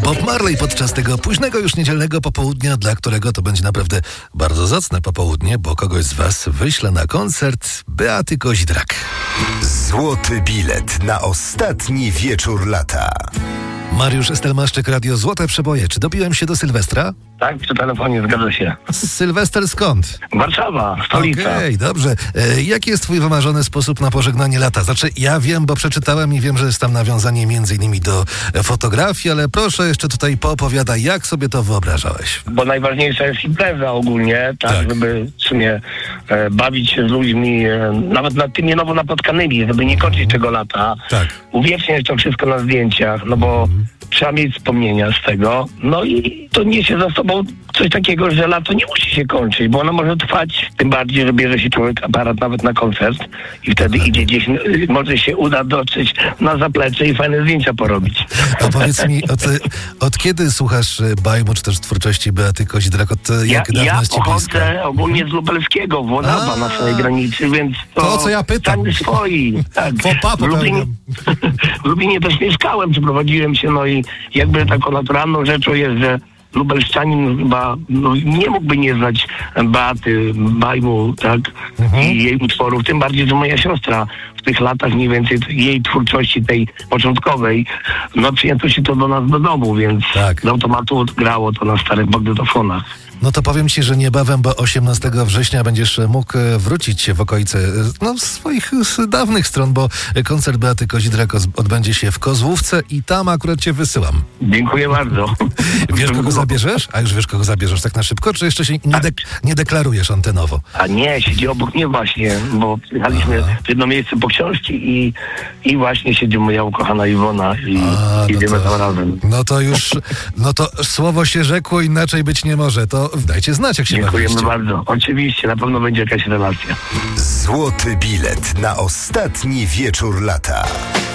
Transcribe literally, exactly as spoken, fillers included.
Bob Marley podczas tego późnego już niedzielnego popołudnia, dla którego to będzie naprawdę bardzo zacne popołudnie, bo kogoś z was wyślę na koncert Beaty Kozidrak. Złoty bilet na ostatni wieczór lata. Mariusz Estelmaszczyk, Radio Złote Przeboje. Czy dobiłem się do Sylwestra? Tak, przy telefonie, zgadza się. Sylwester skąd? Warszawa, stolica. Okej, okay, dobrze. E, jaki jest twój wymarzony sposób na pożegnanie lata? Znaczy, ja wiem, bo przeczytałem i wiem, że jest tam nawiązanie między innymi do fotografii, ale proszę jeszcze tutaj poopowiadaj, jak sobie to wyobrażałeś? Bo najważniejsza jest impreza ogólnie, tak, tak. żeby w sumie e, bawić się z ludźmi, e, nawet nad tymi nowo napotkanymi, żeby nie kończyć tego lata. Tak. Uwieczniać to wszystko na zdjęciach, no bo mhm. trzeba mieć wspomnienia z tego. No i to niesie za sobą coś takiego, że lato nie musi się kończyć, bo ono może trwać, tym bardziej, że bierze się człowiek aparat nawet na koncert i wtedy tak. idzie gdzieś, może się uda dotrzeć na zaplecze i fajne zdjęcia porobić. A powiedz mi, od, od kiedy słuchasz bajmu, czy też twórczości Beaty Kozidrak? Od jak ja, dawno ja jest ci blisko? Ja pochodzę ogólnie z Lubelskiego, Włodawa na swojej granicy, więc to... To, co ja pytam. Sami swoi. Tak. Fopa, w, Lublinie, w Lublinie też mieszkałem, przeprowadziłem się, no i jakby taką naturalną rzeczą jest, że Lubelszczanin chyba no, nie mógłby nie znać Beaty, bajmu, tak, mhm. i jej utworów, tym bardziej, że moja siostra w tych latach mniej więcej jej twórczości tej początkowej, no przyjęto się to do nas do domu, więc tak. z automatu grało to na starych magnetofonach. No to powiem ci, że niebawem, bo osiemnastego września będziesz mógł wrócić w okolice no, swoich dawnych stron, bo koncert Beaty Kozidrak odbędzie się w Kozłówce i tam akurat cię wysyłam. Dziękuję bardzo. Wiesz, kogo zabierzesz? A już wiesz, kogo zabierzesz tak na szybko, czy jeszcze się nie, dek- nie deklarujesz antenowo? A nie, siedzi obok mnie właśnie, bo przyjechaliśmy Aha. w jedno miejsce po książki i, i właśnie siedzi moja ukochana Iwona i A, idziemy no to, tam razem. No to już, no to słowo się rzekło, inaczej być nie może. To dajcie znać, jak się Dziękujemy bawiliście. bardzo. Oczywiście, na pewno będzie jakaś relacja. Złoty bilet na ostatni wieczór lata.